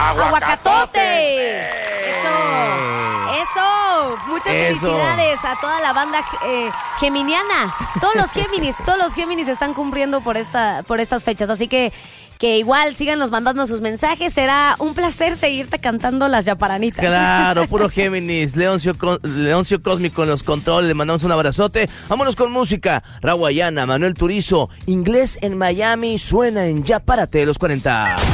¡Aguacatote! Eso. Muchas felicidades a toda la banda geminiana. Todos los Géminis están cumpliendo por estas fechas. Así que igual síganos mandando sus mensajes. Será un placer seguirte cantando las yaparanitas. Claro, puro Géminis. Leoncio Cósmico en los controles. Le mandamos un abrazote. Vámonos con música. Rawayana, Manuel Turizo. Inglés en Miami suena en Ya Párate los 40.